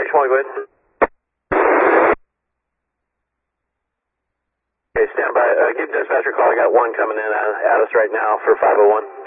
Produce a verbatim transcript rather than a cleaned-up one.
Action one, go ahead. Okay, stand by. Uh, give dispatcher a call. I got one coming in at, at us right now for five oh one.